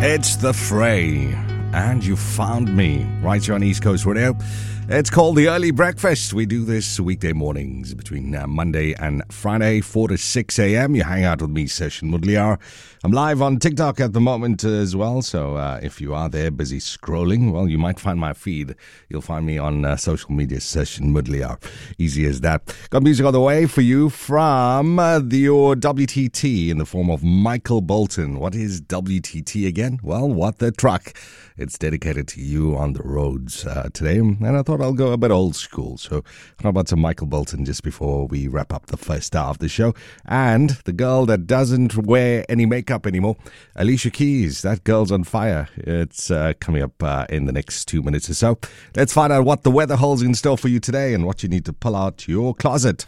It's The Fray, and you found me right here on East Coast Radio. It's called The Early Breakfast. We do this weekday mornings between Monday and Friday, 4 to 6 a.m. You hang out with me, Session Mudliar. I'm live on TikTok at the moment as well, so if you are there busy scrolling, well, you might find my feed. You'll find me on social media, Session Mudliar. Easy as that. Got music on the way for you from your WTT in the form of Michael Bolton. What is WTT again? Well, what the truck. It's dedicated to you on the roads today, and I thought I'll go a bit old school. So how about some Michael Bolton just before we wrap up the first hour of the show? And the girl that doesn't wear any makeup anymore, Alicia Keys. That girl's on fire. It's coming up in the next 2 minutes or so. Let's find out what the weather holds in store for you today and what you need to pull out your closet.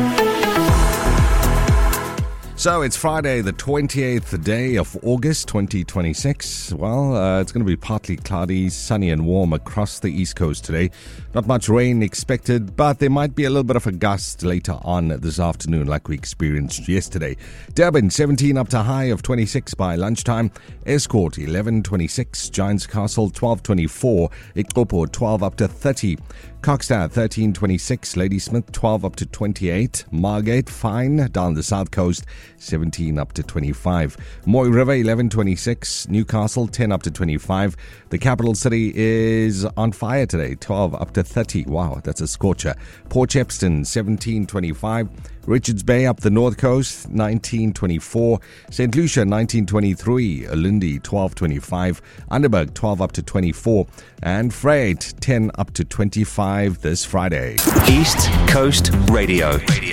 So it's Friday, the 28th day of August 2026. Well, it's going to be partly cloudy, sunny and warm across the East Coast today. Not much rain expected, but there might be a little bit of a gust later on this afternoon like we experienced yesterday. Durban, 17 up to high of 26 by lunchtime. Escort, 11:26. Giants Castle, 12:24. Ikopo, 12 up to 30. Cockstad, 13:26. Ladysmith, 12 up to 28. Margate, fine. Down the south coast, 17 up to 25. Moy River, 11:26. Newcastle, 10 up to 25. The capital city is on fire today, 12 up to 30. Wow, that's a scorcher. Port Shepstone, 17:25. Richards Bay up the north coast, 19:24. St. Lucia, 19:23. Alindi, 12:25. Underberg, 12 up to 24. And Freight, 10 up to 25 this Friday. East Coast Radio. Good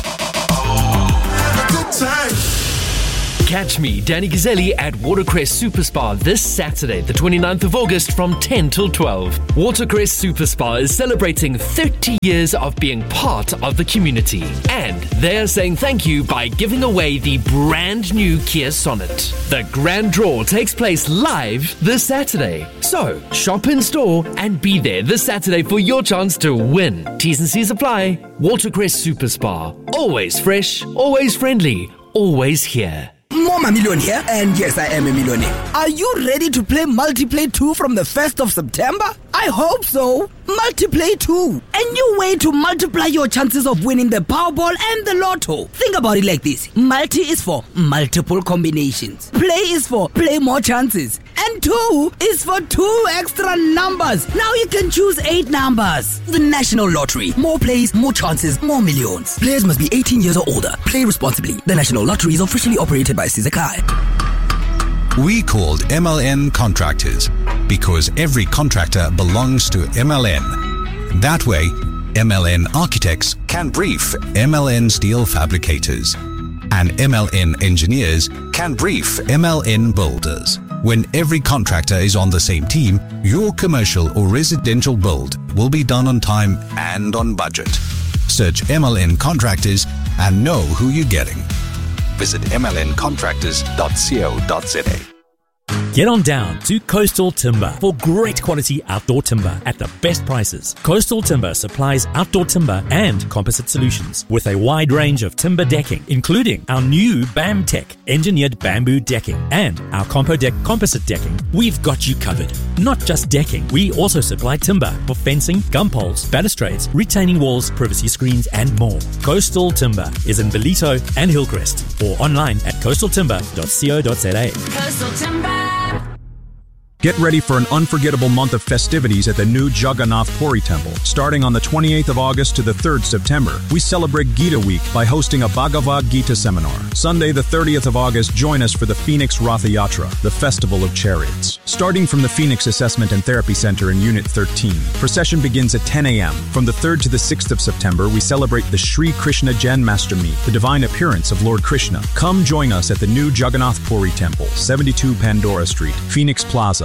time. Catch me, Danny Gazzelli, at Watercrest Super Spa this Saturday, the 29th of August from 10 till 12. Watercrest Super Spa is celebrating 30 years of being part of the community. And they're saying thank you by giving away the brand new Kia Sonet. The grand draw takes place live this Saturday. So, shop in store and be there this Saturday for your chance to win. T's and C's apply. Watercrest Super Spa. Always fresh, always friendly, always here. Mama Million here, and yes, I am a millionaire. Are you ready to play Multiplay 2 from the 1st of September? I hope so. Multiplay 2. A new way to multiply your chances of winning the Powerball and the Lotto. Think about it like this. Multi is for multiple combinations. Play is for play more chances. And 2 is for 2 extra numbers. Now you can choose 8 numbers. The National Lottery. More plays, more chances, more millions. Players must be 18 years or older. Play responsibly. The National Lottery is officially operated by Sizakai. We called MLN Contractors because every contractor belongs to MLN. That way, MLN Architects can brief MLN Steel Fabricators, and MLN Engineers can brief MLN Builders. When every contractor is on the same team, your commercial or residential build will be done on time and on budget. Search MLN Contractors and know who you're getting. Visit mlncontractors.co.za. Get on down to Coastal Timber for great quality outdoor timber at the best prices. Coastal Timber supplies outdoor timber and composite solutions with a wide range of timber decking, including our new BAMTech engineered bamboo decking and our CompoDeck composite decking. We've got you covered. Not just decking, we also supply timber for fencing, gum poles, balustrades, retaining walls, privacy screens, and more. Coastal Timber is in Bellito and Hillcrest, or online at coastaltimber.co.za. Coastal Timber. Get ready for an unforgettable month of festivities at the new Jagannath Puri Temple. Starting on the 28th of August to the 3rd September, we celebrate Gita Week by hosting a Bhagavad Gita seminar. Sunday the 30th of August, join us for the Phoenix Ratha Yatra, the Festival of Chariots. Starting from the Phoenix Assessment and Therapy Center in Unit 13, procession begins at 10 a.m. From the 3rd to the 6th of September, we celebrate the Sri Krishna Janmashtami, the divine appearance of Lord Krishna. Come join us at the new Jagannath Puri Temple, 72 Pandora Street, Phoenix Plaza.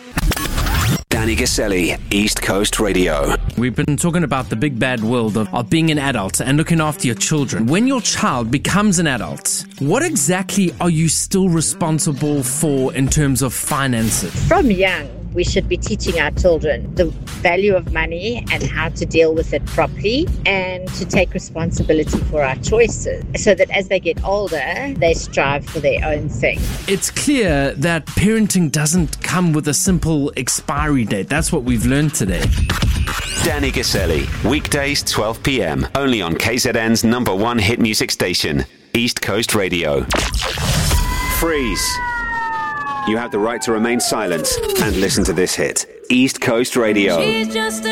Danny Gazzelli, East Coast Radio. We've been talking about the big bad world of being an adult and looking after your children. When your child becomes an adult, what exactly are you still responsible for in terms of finances? From young, we should be teaching our children the value of money and how to deal with it properly and to take responsibility for our choices so that as they get older, they strive for their own thing. It's clear that parenting doesn't come with a simple expiry date. That's what we've learned today. Danny Gaselli, weekdays 12 p.m. only on KZN's #1 hit music station, East Coast Radio. Freeze. You have the right to remain silent and listen to this hit. East Coast Radio. She's just